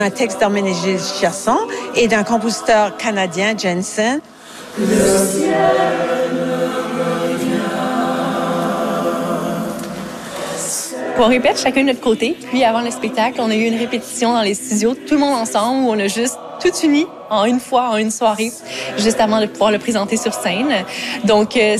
Un texte d'Herménégilde Chiasson et d'un compositeur canadien, Jensen. On répète chacun de notre côté. Puis avant le spectacle, on a eu une répétition dans les studios, tout le monde ensemble, où on a juste tout uni en une fois, en une soirée, juste avant de pouvoir le présenter sur scène. Donc,